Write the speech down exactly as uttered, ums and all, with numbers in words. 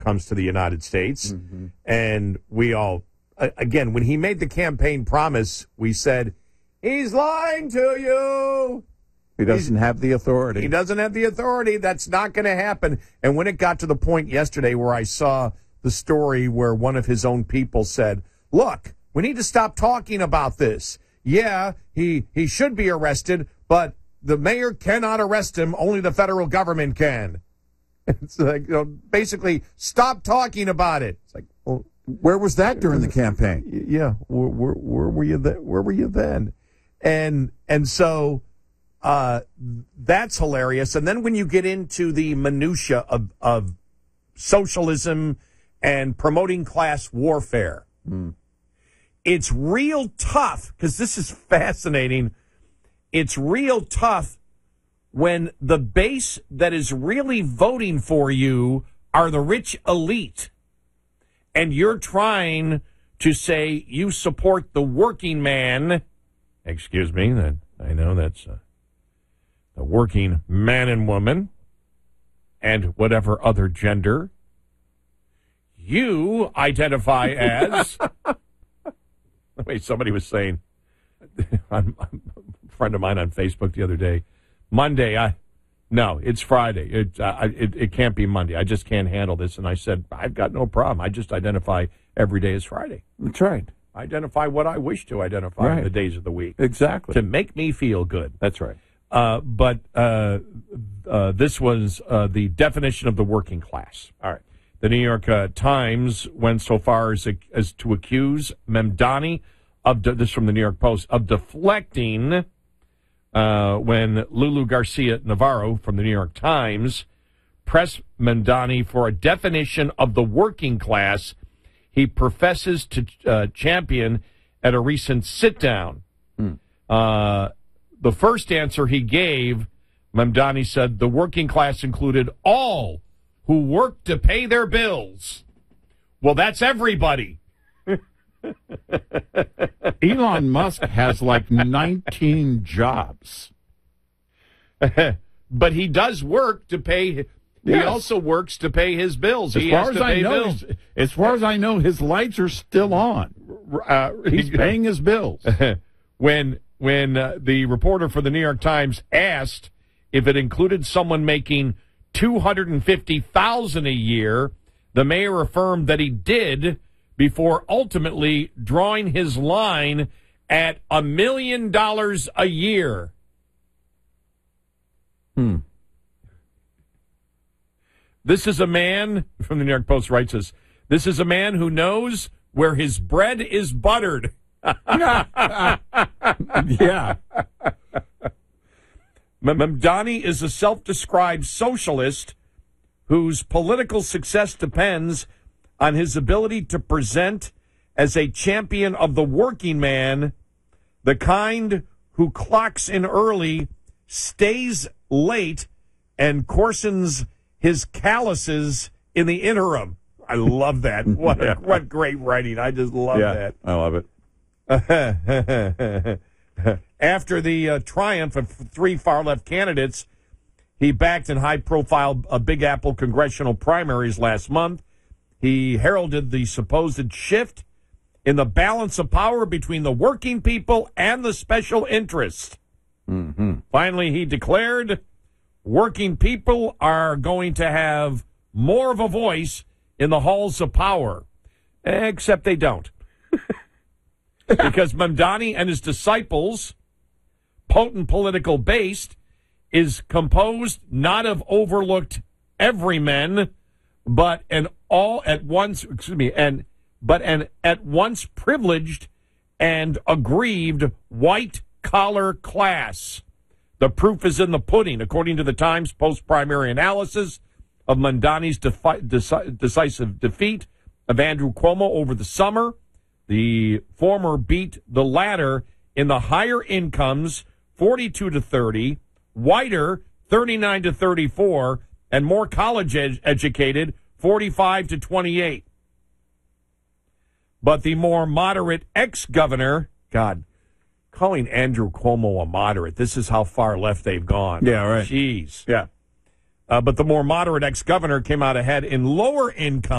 comes to the United States. Mm-hmm. And we all, again, when he made the campaign promise, we said, he's lying to you. He doesn't He's, have the authority. He doesn't have the authority. That's not going to happen. And when it got to the point yesterday where I saw the story where one of his own people said, look, we need to stop talking about this. Yeah, he, he should be arrested, but the mayor cannot arrest him. Only the federal government can. It's like, you know, basically, stop talking about it. It's like, well, where was that during the campaign? Yeah, where, where, where were you? Th- where were you then? And and so uh, that's hilarious. And then when you get into the minutia of of socialism and promoting class warfare, mm. it's real tough because this is fascinating. It's real tough when the base that is really voting for you are the rich elite, and you're trying to say you support the working man. Excuse me, that I know that's uh, the working man and woman and whatever other gender you identify as. Wait, somebody was saying, I'm, I'm, a friend of mine on Facebook the other day, Monday, I, no, it's Friday. It, uh, it, it can't be Monday. I just can't handle this. And I said, I've got no problem. I just identify every day as Friday. That's right. I identify what I wish to identify right. the days of the week. Exactly. To make me feel good. That's right. Uh, but uh, uh, this was uh, the definition of the working class. All right. The New York uh, Times went so far as, as to accuse Mamdani of, de- this from the New York Post, of deflecting uh, when Lulu Garcia Navarro from the New York Times pressed Mamdani for a definition of the working class he professes to uh, champion at a recent sit-down. Hmm. Uh, the first answer he gave, Mamdani said the working class included all who work to pay their bills. Well, that's everybody. Elon Musk has like nineteen jobs. But he does work to pay. He Yes. also works to pay his bills. As he far has as to I pay know, bills. as far as I know, his lights are still on. Uh, He's paying his bills. when when uh, the reporter for the New York Times asked if it included someone making two hundred and fifty thousand a year, the mayor affirmed that he did, before ultimately drawing his line at a million dollars a year. Hmm. This is a man, from the New York Post writes this, this is a man who knows where his bread is buttered. Yeah. Mamdani is a self-described socialist whose political success depends on his ability to present as a champion of the working man, the kind who clocks in early, stays late, and coarsens his calluses in the interim. I love that. What yeah. what great writing. I just love yeah, that. I love it. After the uh, triumph of three far-left candidates, he backed in high-profile uh, Big Apple congressional primaries last month. He heralded the supposed shift in the balance of power between the working people and the special interests. Mm-hmm. Finally, he declared, working people are going to have more of a voice in the halls of power, except they don't. Because Mamdani and his disciples, potent political base, is composed not of overlooked everymen, but an all at once, excuse me, and but an at once privileged and aggrieved white collar class. The proof is in the pudding, according to the Times post-primary analysis of Mamdani's defi- deci- decisive defeat of Andrew Cuomo over the summer. The former beat the latter in the higher incomes, forty-two to thirty, whiter, thirty-nine to thirty-four, and more college ed- educated, forty-five to twenty-eight. But the more moderate ex-governor, God, calling Andrew Cuomo a moderate, this is how far left they've gone. Yeah, right. Jeez. Yeah. Uh, but the more moderate ex-governor came out ahead in lower income.